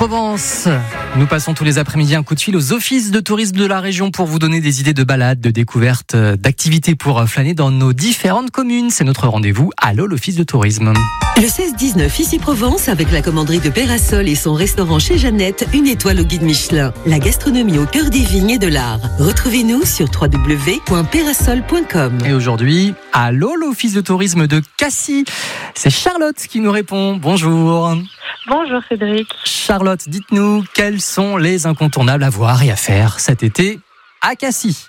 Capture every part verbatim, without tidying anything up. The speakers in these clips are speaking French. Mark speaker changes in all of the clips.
Speaker 1: Provence. Nous passons tous les après-midi un coup de fil aux offices de tourisme de la région pour vous donner des idées de balades, de découvertes, d'activités pour flâner dans nos différentes communes. C'est notre rendez-vous. Allô, l'office de tourisme.
Speaker 2: Le seize dix-neuf, ici Provence, avec la commanderie de Pérasol et son restaurant chez Jeannette, une étoile au guide Michelin. La gastronomie au cœur des vignes et de l'art. Retrouvez-nous sur w w w point pérasol point com.
Speaker 1: Et aujourd'hui, allô, l'office de tourisme de Cassis. C'est Charlotte qui nous répond. Bonjour.
Speaker 3: Bonjour Cédric.
Speaker 1: Charlotte, dites-nous quels sont les incontournables à voir et à faire cet été à Cassis.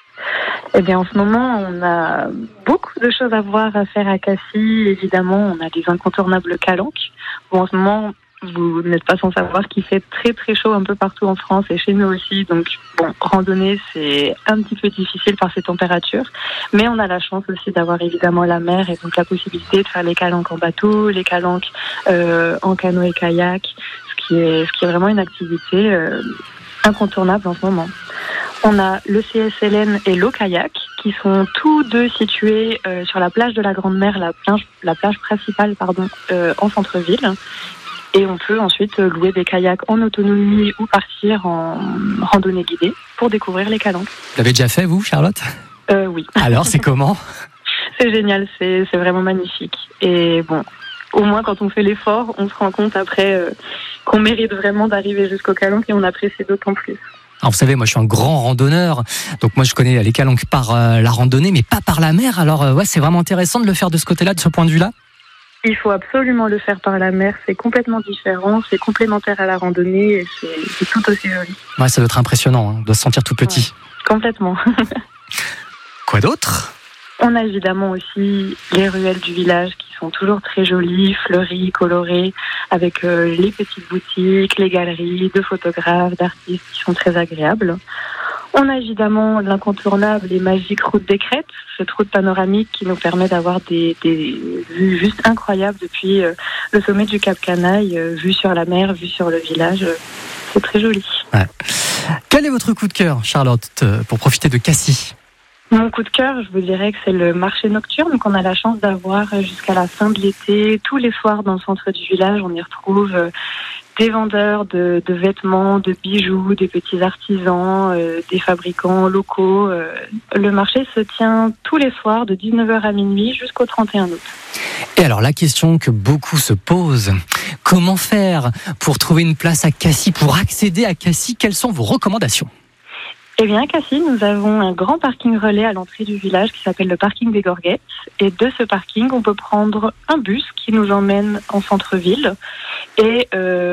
Speaker 3: Eh bien, en ce moment, on a beaucoup de choses à voir, à faire à Cassis. Évidemment, on a des incontournables calanques. Bon, en ce moment, vous n'êtes pas sans savoir qu'il fait très très chaud un peu partout en France et chez nous aussi. Donc, bon, randonner, c'est un petit peu difficile par ces températures. Mais on a la chance aussi d'avoir évidemment la mer et donc la possibilité de faire les calanques en bateau, les calanques euh, en canot et kayak, ce qui est, ce qui est vraiment une activité euh, incontournable en ce moment. On a le C S L N et l'eau kayak qui sont tous deux situés euh, sur la plage de la Grande Mer, la plage, la plage principale pardon, euh, en centre-ville. Et on peut ensuite louer des kayaks en autonomie ou partir en randonnée guidée pour découvrir les calanques.
Speaker 1: Vous l'avez déjà fait, vous, Charlotte ?
Speaker 3: euh, Oui.
Speaker 1: Alors, c'est comment ?
Speaker 3: C'est génial, c'est, c'est vraiment magnifique. Et bon, au moins quand on fait l'effort, on se rend compte après euh, qu'on mérite vraiment d'arriver jusqu'aux calanques et on apprécie d'autant plus.
Speaker 1: Alors vous savez, moi je suis un grand randonneur, donc moi je connais les calanques par euh, la randonnée, mais pas par la mer. Alors euh, ouais, c'est vraiment intéressant de le faire de ce côté-là, de ce point de vue-là.
Speaker 3: Il faut absolument le faire par la mer, c'est complètement différent, c'est complémentaire à la randonnée et c'est, c'est tout aussi joli.
Speaker 1: Ouais, ça doit être impressionnant, hein, de se sentir tout petit.
Speaker 3: Ouais, complètement.
Speaker 1: Quoi d'autre ?
Speaker 3: On a évidemment aussi les ruelles du village qui sont toujours très jolies, fleuries, colorées, avec euh, les petites boutiques, les galeries de photographes, d'artistes qui sont très agréables. On a évidemment l'incontournable et magique route des Crêtes, cette route panoramique qui nous permet d'avoir des, des vues juste incroyables depuis euh, le sommet du Cap Canaille, euh, vue sur la mer, vue sur le village. Euh, c'est très joli.
Speaker 1: Ouais. Quel est votre coup de cœur, Charlotte, pour profiter de Cassis ?
Speaker 3: Mon coup de cœur, je vous dirais que c'est le marché nocturne qu'on a la chance d'avoir jusqu'à la fin de l'été. Tous les soirs dans le centre du village, on y retrouve euh, des vendeurs de, de vêtements, de bijoux, des petits artisans, euh, des fabricants locaux. Euh, le marché se tient tous les soirs de dix-neuf heures à minuit jusqu'au trente et un août.
Speaker 1: Et alors la question que beaucoup se posent, comment faire pour trouver une place à Cassis, pour accéder à Cassis ? Quelles sont vos recommandations ?
Speaker 3: Eh bien, à Cassis, nous avons un grand parking relais à l'entrée du village qui s'appelle le parking des Gorguettes. Et de ce parking, on peut prendre un bus qui nous emmène en centre-ville. Et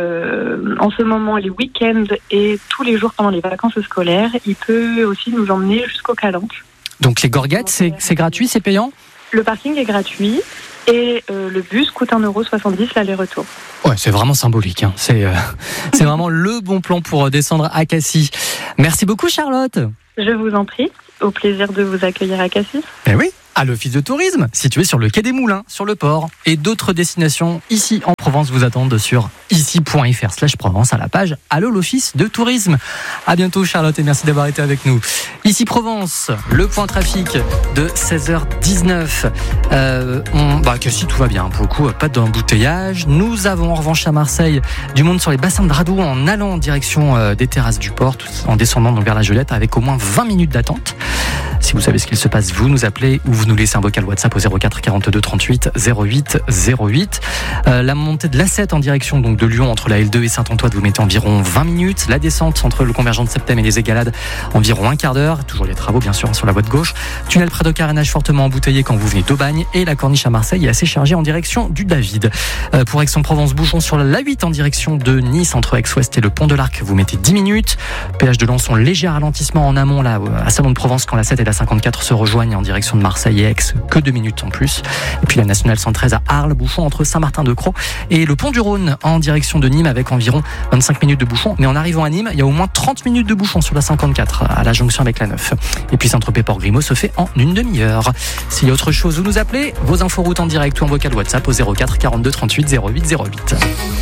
Speaker 3: euh, en ce moment, les week-ends et tous les jours pendant les vacances scolaires, il peut aussi nous emmener jusqu'aux calanques.
Speaker 1: Donc les Gorguettes, c'est, c'est gratuit, c'est payant ?
Speaker 3: Le parking est gratuit. Et euh, le bus coûte un euro soixante-dix l'aller-retour.
Speaker 1: Ouais, c'est vraiment symbolique. Hein. C'est, euh, c'est vraiment le bon plan pour descendre à Cassis. Merci beaucoup, Charlotte.
Speaker 3: Je vous en prie. Au plaisir de vous accueillir à Cassis.
Speaker 1: Eh oui, à l'office de tourisme, situé sur le quai des Moulins, sur le port. Et d'autres destinations ici en Provence vous attendent sur ici point f r slash Provence à la page Allô l'office de tourisme. À bientôt, Charlotte, et merci d'avoir été avec nous. Ici Provence, le point trafic de seize heures dix-neuf. Euh, on, bah, Cassis, tout va bien. Pour le coup, pas d'embouteillage. Nous avons en revanche à Marseille du monde sur les bassins de radeaux en allant en direction euh, des terrasses du port, en descendant donc vers la Gelette avec au moins vingt minutes d'attente. Si vous savez ce qu'il se passe, vous nous appelez ou vous nous laissez un vocal WhatsApp au zéro quatre quarante-deux trente-huit zéro huit zéro huit. Euh, la montée de l'A sept en direction donc de Lyon entre la L deux et Saint-Antoine, vous mettez environ vingt minutes. La descente entre le convergent de Septem et les Égalades, environ un quart d'heure. Toujours les travaux bien sûr sur la voie de gauche. Tunnel près de Carénage fortement embouteillé quand vous venez d'Aubagne. Et la corniche à Marseille est assez chargée en direction du David. Euh, pour Aix-en-Provence, bouchon sur l'A huit en direction de Nice entre Aix-Ouest et le Pont de l'Arc, vous mettez dix minutes. Péage de Lançon, léger ralentissement en amont là à Salon de Provence quand la sept et la cinquante-quatre se rejoignent en direction de Marseille et Aix, que deux minutes en plus. Et puis la nationale cent treize à Arles, bouchon entre Saint-Martin-de-Crau et le pont du Rhône en direction de Nîmes avec environ vingt-cinq minutes de bouchon. Mais en arrivant à Nîmes, il y a au moins trente minutes de bouchon sur la cinquante-quatre à la jonction avec la neuf. Et puis Saint-Tropez-Port-Grimaud se fait en une demi-heure. S'il y a autre chose, vous nous appelez, vos infos routes en direct ou en vocal WhatsApp au zéro quatre quarante-deux trente-huit zéro huit zéro huit.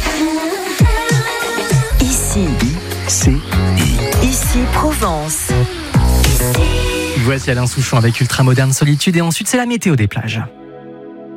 Speaker 2: Ici,
Speaker 4: c'est
Speaker 2: ici Provence.
Speaker 1: Voici Alain Souchon avec Ultramoderne Solitude et ensuite c'est la météo des plages.